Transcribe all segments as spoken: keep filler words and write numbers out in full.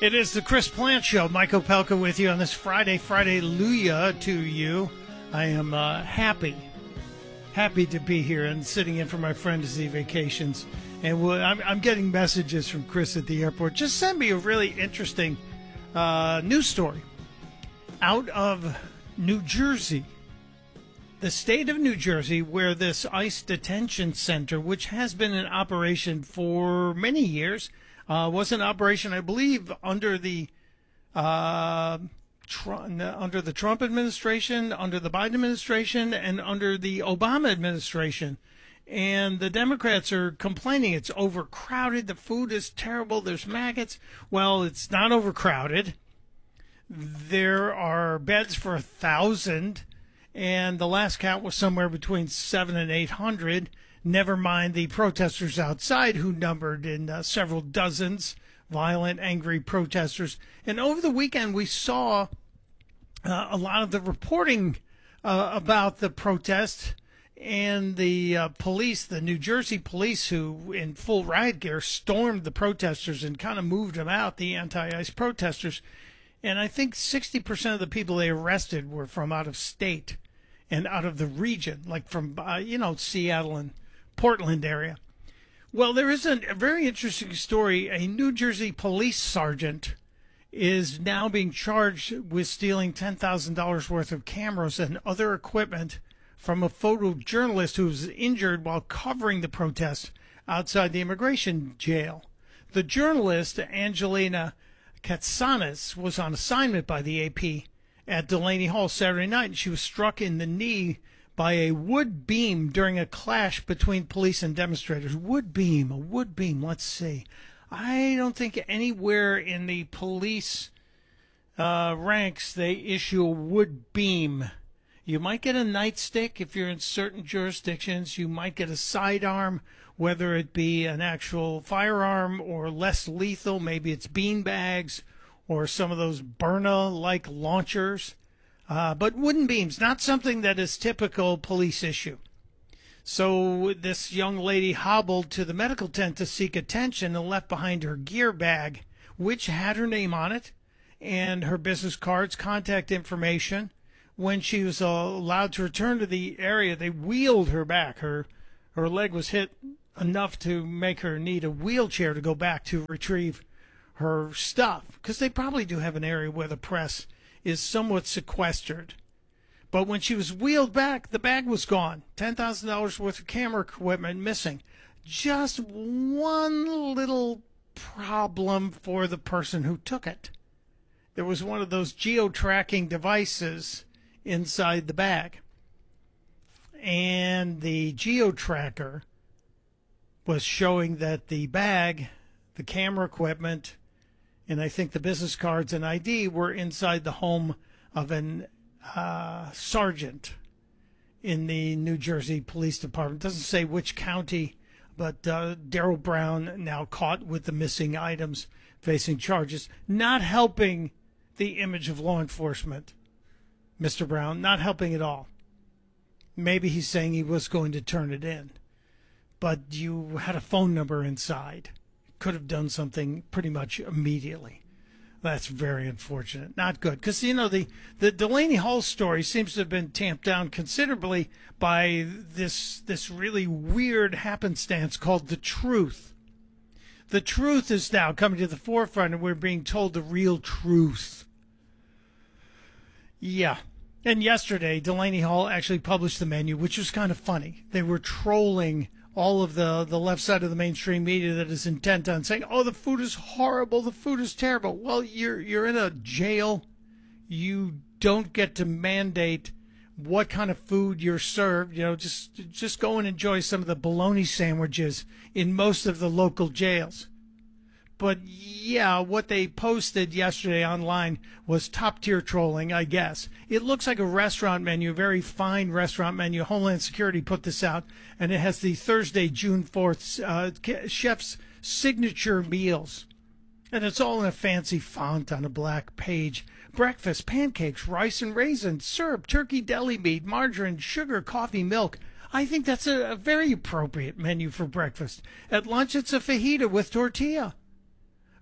It is the Chris Plant Show. Mike Opelka with you on this Friday. Friday-luya to you. I am uh, happy, happy to be here and sitting in for my friend as he vacations. And we'll, I'm, I'm getting messages from Chris at the airport. Just send me a really interesting uh, news story out of New Jersey. The state of New Jersey, where this ICE detention center, which has been in operation for many years, Uh, was in operation, I believe, under the uh, tr- under the Trump administration, under the Biden administration, and under the Obama administration. And the Democrats are complaining it's overcrowded. The food is terrible. There's maggots. Well, it's not overcrowded. There are beds for a thousand, and the last count was somewhere between seven and eight hundred. Never mind the protesters outside, who numbered in uh, several dozens, violent, angry protesters. And over the weekend, we saw uh, a lot of the reporting uh, about the protest and the uh, police, the New Jersey police, who in full riot gear stormed the protesters and kind of moved them out, the anti-ICE protesters. And I think sixty percent of the people they arrested were from out of state and out of the region, like from, uh, you know, Seattle and Portland area. Well, there is a, a very interesting story. A New Jersey police sergeant is now being charged with stealing ten thousand dollars worth of cameras and other equipment from a photojournalist who was injured while covering the protest outside the immigration jail. The journalist, Angelina Katsanis, was on assignment by the A P at Delaney Hall Saturday night, and she was struck in the knee by a wood beam during a clash between police and demonstrators. Wood beam, a wood beam, let's see. I don't think anywhere in the police uh, ranks they issue a wood beam. You might get a nightstick if you're in certain jurisdictions. You might get a sidearm, whether it be an actual firearm or less lethal. Maybe it's bean bags or some of those Byrna-like launchers. Uh, but wooden beams, not something that is typical police issue. So this young lady hobbled to the medical tent to seek attention and left behind her gear bag, which had her name on it, and her business cards, contact information. When she was uh, allowed to return to the area, they wheeled her back. Her, her leg was hit enough to make her need a wheelchair to go back to retrieve her stuff, because they probably do have an area where the press is somewhat sequestered. But when she was wheeled back, the bag was gone. ten thousand dollars worth of camera equipment missing. Just one little problem for the person who took it. There was one of those geo-tracking devices inside the bag. And the geo-tracker was showing that the bag, the camera equipment, and I think the business cards and I D were inside the home of an uh, sergeant in the New Jersey Police Department. It doesn't say which county, but uh, Daryl Brown now caught with the missing items, facing charges, not helping the image of law enforcement. Mister Brown, not helping at all. Maybe he's saying he was going to turn it in, but you had a phone number inside. Could have done something pretty much immediately. That's very unfortunate. Not good. Because, you know, the, the Delaney Hall story seems to have been tamped down considerably by this this really weird happenstance called The Truth. The truth is now coming to the forefront, and we're being told the real truth. Yeah. And yesterday, Delaney Hall actually published the menu, which was kind of funny. They were trolling all of the, the left side of the mainstream media that is intent on saying, oh, the food is horrible, the food is terrible. Well, you're you're in a jail. You don't get to mandate what kind of food you're served. You know, just just go and enjoy some of the bologna sandwiches in most of the local jails. But yeah, what they posted yesterday online was top-tier trolling, I guess. It looks like a restaurant menu, a very fine restaurant menu. Homeland Security put this out, and it has the Thursday, June fourth uh, chef's signature meals. And it's all in a fancy font on a black page. Breakfast, pancakes, rice and raisins, syrup, turkey deli meat, margarine, sugar, coffee, milk. I think that's a, a very appropriate menu for breakfast. At lunch, it's a fajita with tortilla.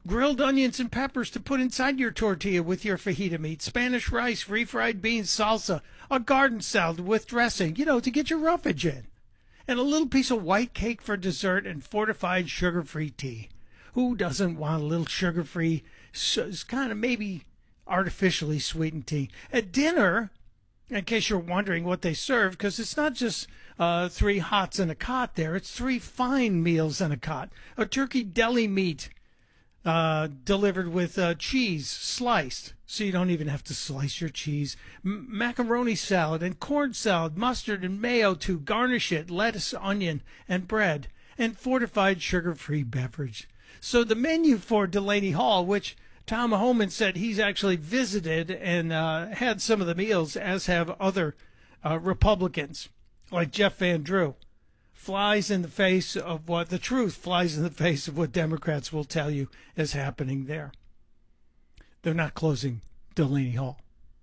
grilled onions and peppers to put inside your tortilla with your fajita meat, Spanish rice, refried beans, salsa, a garden salad with dressing, you know, to get your roughage in, and a little piece of white cake for dessert and fortified sugar-free tea. Who doesn't want a little sugar-free, it's kind of maybe artificially sweetened tea? At dinner, in case you're wondering what they serve, because it's not just uh, three hots and a cot there, it's three fine meals and a cot. A turkey deli meat uh, delivered with uh, cheese sliced, so you don't even have to slice your cheese. M- macaroni salad and corn salad, mustard and mayo to garnish it, lettuce, onion, and bread, and fortified sugar-free beverage. So the menu for Delaney Hall, which Tom Homan said he's actually visited and uh, had some of the meals, as have other uh, Republicans like Jeff Van Drew, flies in the face of what the truth flies in the face of what Democrats will tell you is happening there. They're not closing Delaney Hall,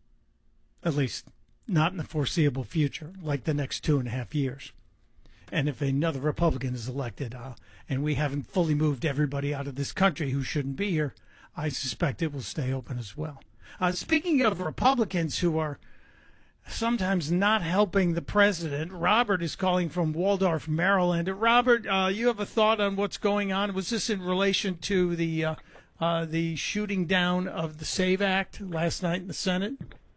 at least not in the foreseeable future, like the next two and a half years. And if another Republican is elected, uh, and we haven't fully moved everybody out of this country who shouldn't be here, I suspect it will stay open as well. Uh, speaking of Republicans who are sometimes not helping the president, Robert is calling from Waldorf, Maryland. Robert, uh, you have a thought on what's going on? Was this in relation to the uh, uh, the shooting down of the SAVE Act last night in the Senate?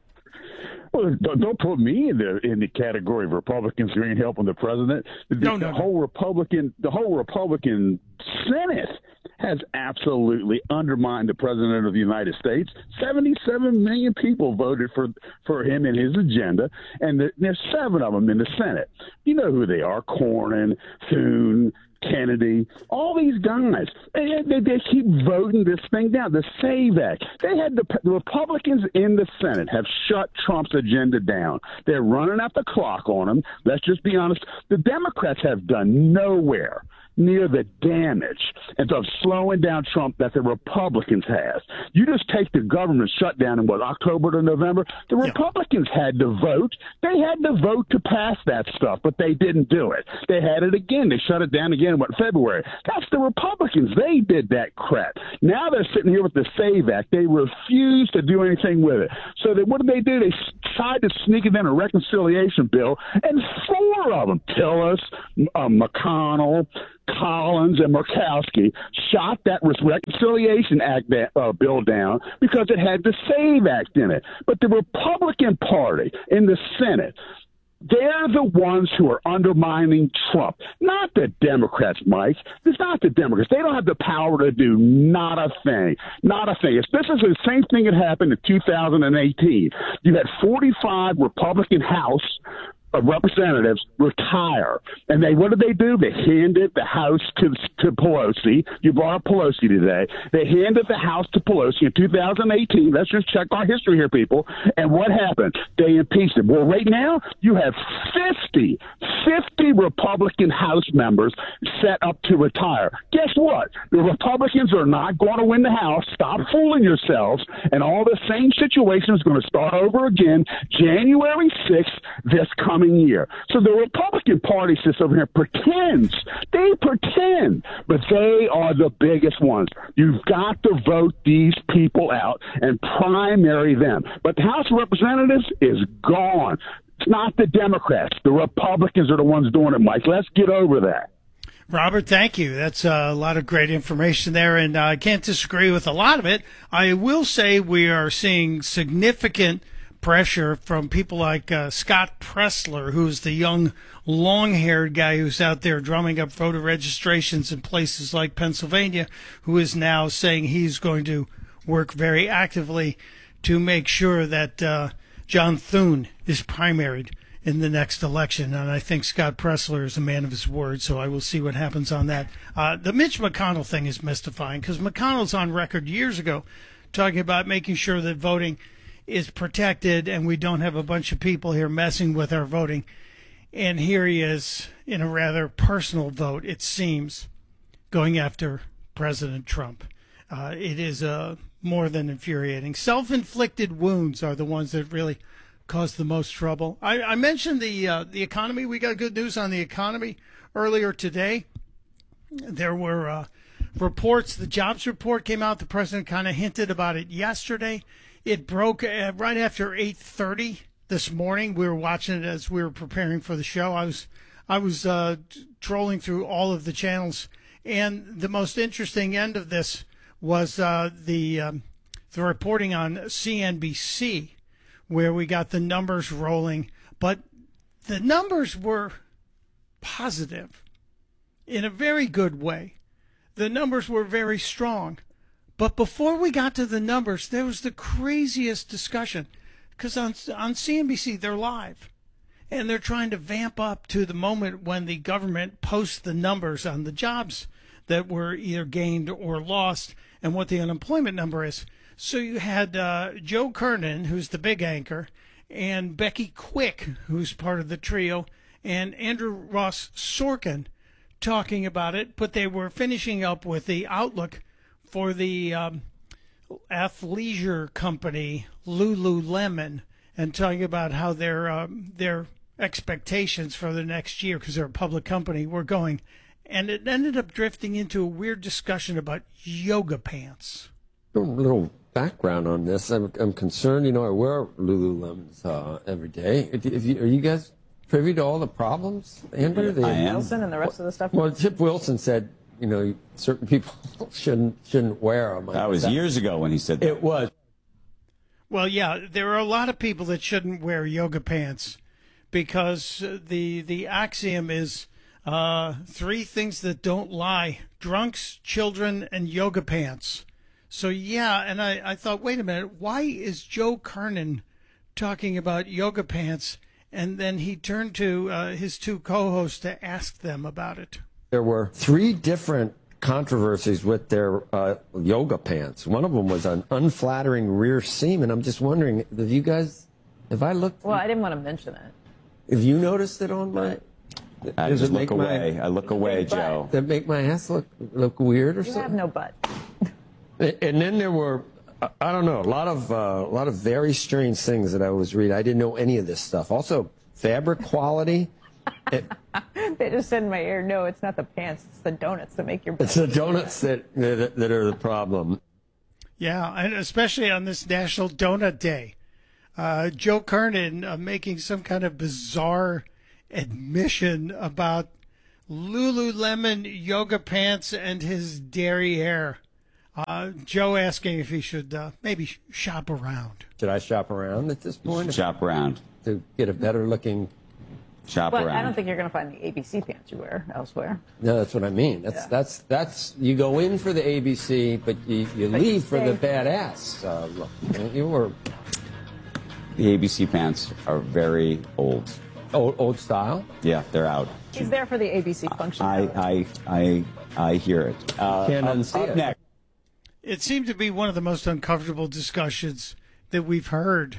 Well, don't, don't put me in the in the category of Republicans who ain't helping the president. The, no, the no, whole no. Republican, the whole Republican Senate has absolutely undermined the president of the United States. seventy-seven million people voted for for him and his agenda, and the, there's seven of them in the Senate. You know who they are: Cornyn, Thune, Kennedy, all these guys. They, they, they keep voting this thing down. The SAVE Act. They had the, the Republicans in the Senate have shut Trump's agenda down. They're running out the clock on him. Let's just be honest. The Democrats have done nowhere near the damage and of slowing down Trump that the Republicans has. You just take the government shutdown in what, October to November? The Yeah. Republicans had to vote. They had to vote to pass that stuff, but they didn't do it. They had it again. They shut it down again in what, February. That's the Republicans. They did that crap. Now they're sitting here with the SAVE Act. They refuse to do anything with it. So they, what did they do? They tried to sneak it in a reconciliation bill, and four of them, Tillis, uh, McConnell, Collins, and Murkowski, shot that Reconciliation Act uh, bill down because it had the SAVE Act in it. But the Republican Party in the Senate, they're the ones who are undermining Trump, not the Democrats, Mike. It's not the Democrats. They don't have the power to do not a thing, not a thing. It's, this is the same thing that happened in two thousand eighteen. You had forty-five Republican House of Representatives retire. And they, what did they do? They handed the House to, to Pelosi. You brought up Pelosi today. They handed the House to Pelosi in two thousand eighteen. Let's just check our history here, people. And what happened? They impeached him. Well, right now, you have fifty, fifty Republican House members set up to retire. Guess what? The Republicans are not going to win the House. Stop fooling yourselves. And all the same situation is going to start over again January sixth this coming year. So the Republican Party sits over here, pretends, they pretend, but they are the biggest ones. You've got to vote these people out and primary them. But the House of Representatives is gone. It's not the Democrats. The Republicans are the ones doing it, Mike. Let's get over that. Robert, thank you. That's a lot of great information there, and I can't disagree with a lot of it. I will say we are seeing significant pressure from people like uh, Scott Pressler, who's the young, long-haired guy who's out there drumming up voter registrations in places like Pennsylvania, who is now saying he's going to work very actively to make sure that uh, John Thune is primaried in the next election. And I think Scott Pressler is a man of his word, so I will see what happens on that. Uh, the Mitch McConnell thing is mystifying because McConnell's on record years ago talking about making sure that voting is protected and we don't have a bunch of people here messing with our voting. And here he is in a rather personal vote, it seems, going after President Trump. Uh, it is uh, more than infuriating. Self-inflicted wounds are the ones that really cause the most trouble. I, I mentioned the uh, the economy. We got good news on the economy earlier today. There were uh, reports. The jobs report came out. The president kind of hinted about it yesterday. It broke uh, right after eight thirty this morning. We were watching it as we were preparing for the show. I was I was uh, trolling through all of the channels, and the most interesting end of this was uh, the um, the reporting on C N B C, where we got the numbers rolling. But the numbers were positive in a very good way. The numbers were very strong. But before we got to the numbers, there was the craziest discussion. Because on, on C N B C, they're live. And they're trying to vamp up to the moment when the government posts the numbers on the jobs that were either gained or lost and what the unemployment number is. So you had uh, Joe Kernan, who's the big anchor, and Becky Quick, who's part of the trio, and Andrew Ross Sorkin talking about it. But they were finishing up with the outlook for the um, athleisure company Lululemon, and talking about how their um, their expectations for the next year, because they're a public company, were going. And it ended up drifting into a weird discussion about yoga pants. A little background on this. I'm, I'm concerned. You know, I wear Lululemons uh, every day. If you, are you guys privy to all the problems, Andrew? I am. Wilson and the rest of the stuff. Well, Chip Wilson said, you know, certain people shouldn't shouldn't wear them. That was that, years ago when he said that. It was. Well, yeah, there are a lot of people that shouldn't wear yoga pants because the the axiom is uh, three things that don't lie: drunks, children, and yoga pants. So, yeah, and I, I thought, wait a minute, why is Joe Kernan talking about yoga pants? And then he turned to uh, his two co-hosts to ask them about it. There were three different controversies with their uh, yoga pants. One of them was an unflattering rear seam, and I'm just wondering, have you guys, have I looked? Well, I didn't want to mention it. Have you noticed it on my? I does just it look away. My, I look away, Joe. Does that make my ass look look weird or you something? You have no butt. And then there were, I don't know, a lot of uh, a lot of very strange things that I was reading. I didn't know any of this stuff. Also, fabric quality. It, they just said in my ear, no, it's not the pants, it's the donuts that make your butt. It's the donuts that, that that are the problem. Yeah, and especially on this National Donut Day. Uh, Joe Kernan uh, making some kind of bizarre admission about Lululemon yoga pants and his derriere. Uh, Joe asking if he should uh, maybe shop around. Should I shop around at this point? Shop around. To get a better looking... Shop but around. I don't think you're going to find the A B C pants you wear elsewhere. No, that's what I mean. That's, yeah. that's, that's, you go in for the A B C, but you, you but leave you for the badass uh, look. You were... The A B C pants are very old. Old, old style? Yeah, they're out. He's there for the A B C function. I, I, I, I hear it. Uh, Can't unsee it. Next. It seemed to be one of the most uncomfortable discussions that we've heard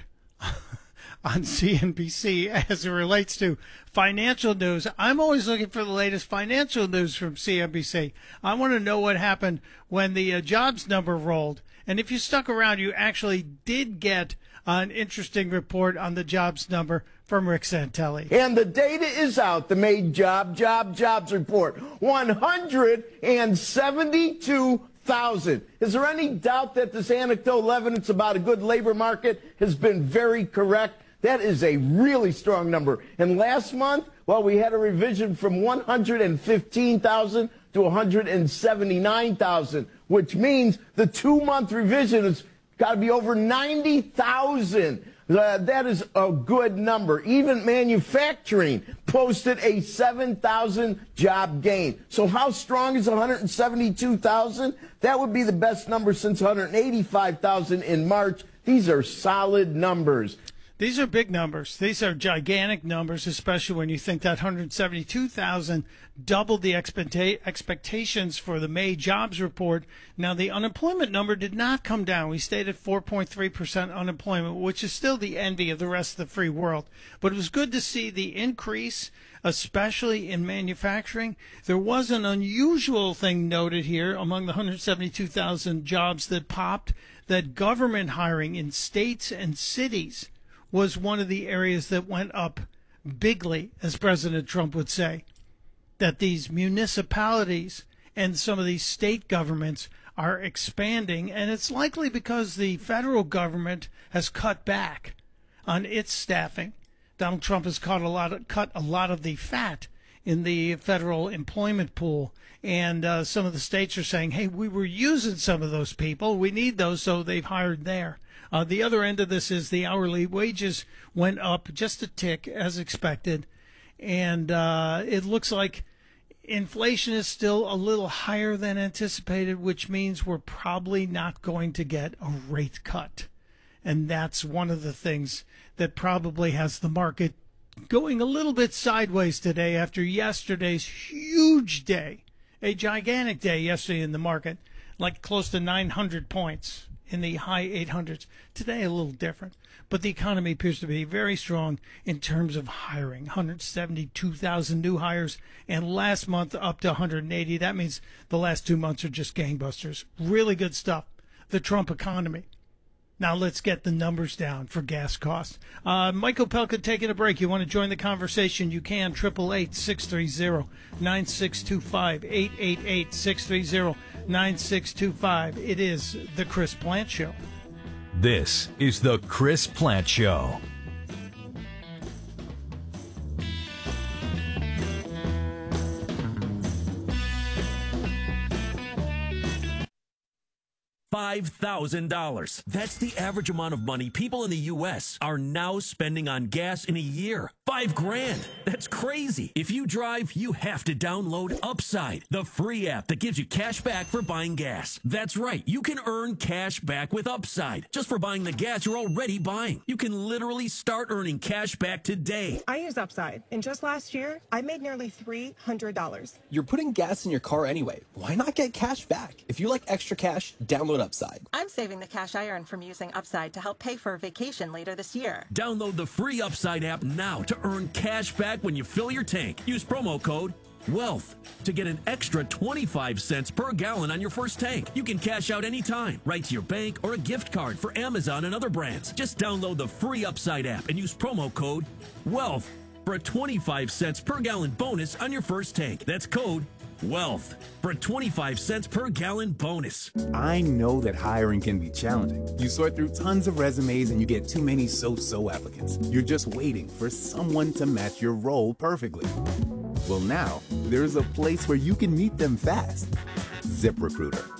on C N B C as it relates to financial news. I'm always looking for the latest financial news from C N B C. I want to know what happened when the uh, jobs number rolled. And if you stuck around, you actually did get an interesting report on the jobs number from Rick Santelli. And the data is out, the May Job, Job, Jobs Report. one hundred seventy-two thousand. Is there any doubt that this anecdotal evidence about a good labor market has been very correct? That is a really strong number. And last month, well, we had a revision from one hundred fifteen thousand to one hundred seventy-nine thousand, which means the two-month revision has got to be over ninety thousand. Uh, that is a good number. Even manufacturing posted a seven thousand job gain. So how strong is one hundred seventy-two thousand? That would be the best number since one hundred eighty-five thousand in March. These are solid numbers. These are big numbers. These are gigantic numbers, especially when you think that one hundred seventy-two thousand doubled the expecta- expectations for the May jobs report. Now, the unemployment number did not come down. We stayed at four point three percent unemployment, which is still the envy of the rest of the free world. But it was good to see the increase, especially in manufacturing. There was an unusual thing noted here among the one hundred seventy-two thousand jobs that popped, that government hiring in states and cities was one of the areas that went up bigly, as President Trump would say, that these municipalities and some of these state governments are expanding, and it's likely because the federal government has cut back on its staffing. Donald Trump has cut a lot of, cut a lot of the fat in the federal employment pool, and uh, some of the states are saying, hey, we were using some of those people. We need those, so they've hired there. Uh, the other end of this is the hourly wages went up just a tick, as expected, and uh, it looks like inflation is still a little higher than anticipated, which means we're probably not going to get a rate cut. And that's one of the things that probably has the market going a little bit sideways today after yesterday's huge day, a gigantic day yesterday in the market, like close to nine hundred points in the high eight hundreds. Today, a little different. But the economy appears to be very strong in terms of hiring. one hundred seventy-two thousand new hires, and last month up to one hundred eighty. That means the last two months are just gangbusters. Really good stuff. The Trump economy. Now let's get the numbers down for gas costs. Uh, Mike Opelka taking a break. You want to join the conversation? You can. eight eight eight, six three zero, nine six two five. eight eight eight, six three zero, nine six two five. It is The Chris Plante Show. This is The Chris Plante Show. five thousand dollars. That's the average amount of money people in the U S are now spending on gas in a year. Five grand. That's crazy. If you drive, you have to download Upside, the free app that gives you cash back for buying gas. That's right. You can earn cash back with Upside just for buying the gas you're already buying. You can literally start earning cash back today. I use Upside, and just last year, I made nearly three hundred dollars. You're putting gas in your car anyway. Why not get cash back? If you like extra cash, download Upside. I'm saving the cash I earn from using Upside to help pay for a vacation later this year. Download the free Upside app now to earn cash back when you fill your tank. Use promo code WEALTH to get an extra twenty-five cents per gallon on your first tank. You can cash out anytime, right to your bank or a gift card for Amazon and other brands. Just download the free Upside app and use promo code WEALTH for a twenty-five cents per gallon bonus on your first tank. That's code WEALTH for a twenty-five cents per gallon bonus. I know that hiring can be challenging. You sort through tons of resumes and you get too many so-so applicants. You're just waiting for someone to match your role perfectly. Well, now there's a place where you can meet them fast. ZipRecruiter.